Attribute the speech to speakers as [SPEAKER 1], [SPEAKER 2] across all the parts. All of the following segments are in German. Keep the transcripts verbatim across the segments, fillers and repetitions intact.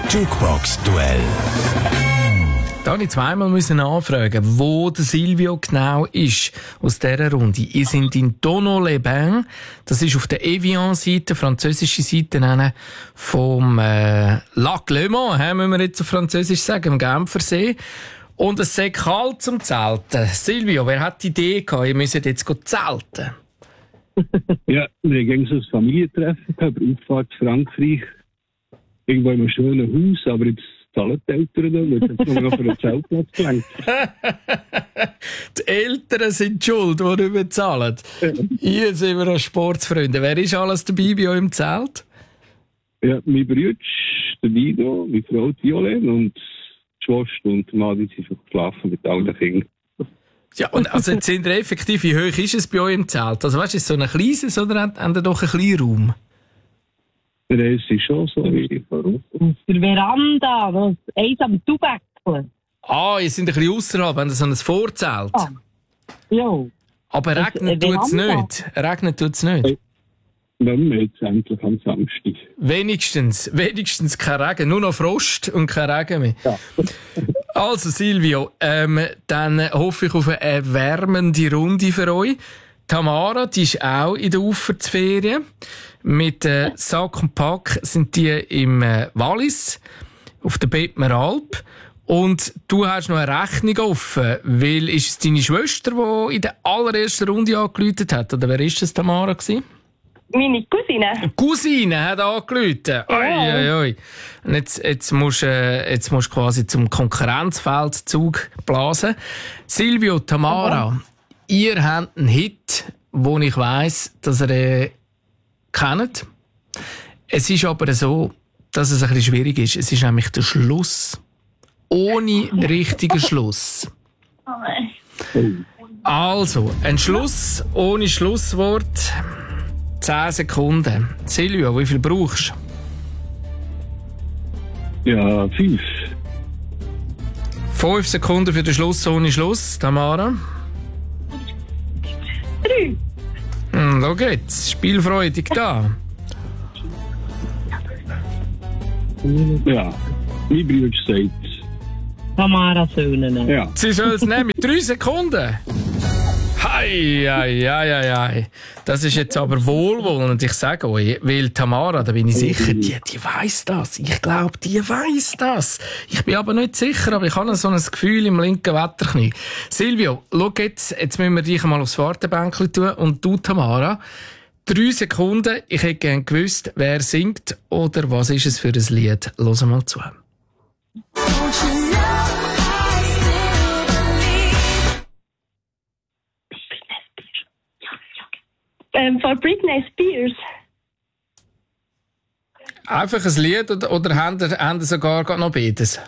[SPEAKER 1] Jukebox-Duell.
[SPEAKER 2] Da musste ich zweimal nachfragen, wo der Silvio genau ist aus dieser Runde. Ihr seid in Thonon-les-Bains. Das ist auf der Evian-Seite, französische Seite vom äh, Lac Léman, he, müssen wir jetzt auf Französisch sagen, am Genfersee. Und es sei kalt zum Zelten. Silvio, wer hat die Idee gehabt, ihr müsst jetzt zelten?
[SPEAKER 3] Ja, wir haben so ein Familientreffen gehabt, Auffahrt Frankreich. Irgendwo in einem schönen Haus, aber jetzt zahlen die Eltern dann, weil jetzt noch für einen Zeltplatz gelangt.
[SPEAKER 2] Die Eltern sind die schuld, die nicht bezahlen. Ja. Hier sind wir als Sportsfreunde. Wer ist alles dabei bei euch im Zelt?
[SPEAKER 3] Ja, mein Bruder, der Dino, meine Frau Violette und die Schwester und die Mann, die sind schon geschlafen mit allen Kindern.
[SPEAKER 2] Ja, und also jetzt sind wir effektiv, wie hoch ist es bei euch im Zelt? Also weißt du, ist es so ein kleines oder habt ihr doch einen kleinen Raum?
[SPEAKER 3] Der ist schon so wie warum?
[SPEAKER 4] Aus der Veranda, das eins am Tubäckchen.
[SPEAKER 2] Ah, ihr seid ein bisschen ausserhalb, habt ihr so ein Vorzelt?
[SPEAKER 4] Ah. Ja.
[SPEAKER 2] Aber
[SPEAKER 4] Das-
[SPEAKER 2] regnet
[SPEAKER 4] eine
[SPEAKER 2] tut es
[SPEAKER 4] Veranda.
[SPEAKER 2] nicht. Regnet tut es nicht.
[SPEAKER 3] Wenn wir jetzt endlich am Samstag.
[SPEAKER 2] Wenigstens, wenigstens kein Regen, nur noch Frost und kein Regen mehr.
[SPEAKER 3] Ja.
[SPEAKER 2] Also Silvio, ähm, dann hoffe ich auf eine wärmende Runde für euch. Tamara, die ist auch in der Uferferien. Mit äh, Sack und Pack sind die im äh, Wallis, auf der Bettmer Alp. Und du hast noch eine Rechnung offen, weil ist es deine Schwester, die in der allerersten Runde angerufen hat? Oder wer ist das, Tamara, gewesen?
[SPEAKER 5] Meine Cousine.
[SPEAKER 2] Cousine hat angerufen. Oi, oi, oi. Und jetzt, jetzt musst du äh, jetzt musst du quasi zum Konkurrenzfeldzug blasen. Silvio, Tamara, ihr habt einen Hit, wo ich weiss, dass ihr äh, kennt. Es ist aber so, dass es ein bisschen schwierig ist. Es ist nämlich der Schluss. Ohne richtigen Schluss. Also, ein Schluss ohne Schlusswort. Zehn Sekunden. Silvio, wie viel brauchst du?
[SPEAKER 3] Ja, fünf.
[SPEAKER 2] Fünf Sekunden für den Schluss ohne Schluss. Tamara?
[SPEAKER 5] Drei.
[SPEAKER 2] Hm, da geht's. Spielfreudig da.
[SPEAKER 3] Ja, mein Bruder sagt,
[SPEAKER 4] Tamara Söhnen.
[SPEAKER 3] ja.
[SPEAKER 2] Sie soll es nehmen mit drei Sekunden. Hei, hei, hei, hei, hei. Das ist jetzt aber wohlwollend, ich sage euch, weil Tamara, da bin ich sicher, die, die weiss das. Ich glaube, die weiss das. Ich bin aber nicht sicher, aber ich habe so ein Gefühl im linken Wetterknie. Silvio, schau jetzt, jetzt müssen wir dich mal aufs Wartebänkchen tun und du, Tamara, drei Sekunden, ich hätte gerne gewusst, wer singt oder was ist es für ein Lied. Hören mal zu.
[SPEAKER 5] Ähm, von Britney Spears.
[SPEAKER 2] Einfach ein Lied oder, oder haben ihr, haben ihr sogar gerade noch beides?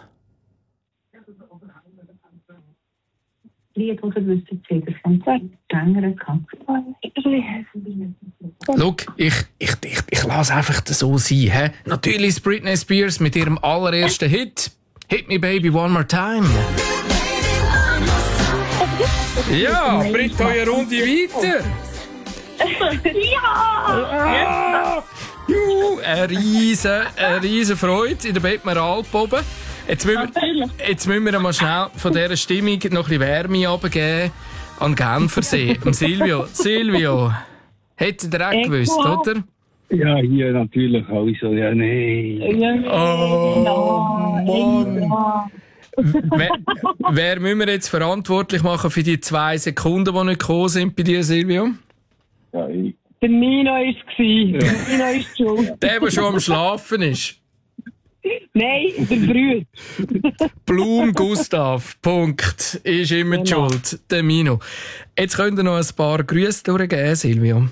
[SPEAKER 6] Lied, das ihr wisst, das von Sängern kann.
[SPEAKER 2] Schau, ich, ich, ich, ich lasse einfach das so sein. He? Natürlich ist Britney Spears mit ihrem allerersten Hit. Hit Me Baby One More Time. Ja, Brit, eure Runde weiter.
[SPEAKER 5] Ja!
[SPEAKER 2] Juhu, eine riesen, eine riesen Freude in der Bettmer Alp oben. Jetzt müssen, wir, jetzt müssen wir mal schnell von dieser Stimmung noch ein bisschen Wärme runtergeben an Genfersee. Am Silvio. Silvio, hättet ihr auch gewusst, oder?
[SPEAKER 3] Ja, hier natürlich alle so, ja, nee.
[SPEAKER 2] Oh, Mann. Wer, wer müssen wir jetzt verantwortlich machen für die zwei Sekunden, die nicht gekommen sind bei dir, Silvio?
[SPEAKER 3] Ja, ich.
[SPEAKER 4] Der Nino war es. Der Nino ist schuld.
[SPEAKER 2] Der, der schon am Schlafen ist.
[SPEAKER 4] Nein, der Bruder.
[SPEAKER 2] Blum Gustav, Punkt, ist immer die
[SPEAKER 4] Genau.
[SPEAKER 2] Schuld, der Mino. Jetzt könnt ihr noch ein paar Grüße durchgeben, Silvio.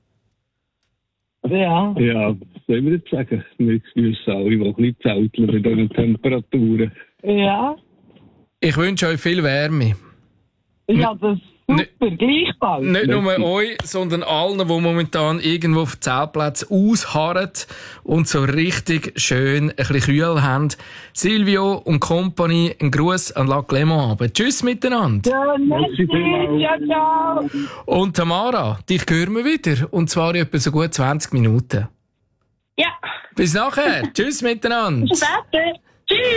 [SPEAKER 4] Ja.
[SPEAKER 3] Ja, was soll wir jetzt sagen? Wir wissen alle, die ein bisschen zelteln bei diesen Temperaturen.
[SPEAKER 4] Ja.
[SPEAKER 2] Ich wünsche euch viel Wärme.
[SPEAKER 4] Ja, das ist
[SPEAKER 2] Ne-
[SPEAKER 4] super. Gleichfalls.
[SPEAKER 2] Nicht nur euch, sondern allen, die momentan irgendwo auf Zeltplätzen ausharren und so richtig schön ein bisschen kühl haben. Silvio und Company, ein Gruß an Lac Léman haben. Tschüss miteinander.
[SPEAKER 4] Ja, merci. Ciao, ciao.
[SPEAKER 2] Und Tamara, dich hören wir wieder. Und zwar in etwa so gut zwanzig Minuten.
[SPEAKER 5] Ja.
[SPEAKER 2] Bis nachher. Tschüss miteinander.
[SPEAKER 5] Später. Tschüss.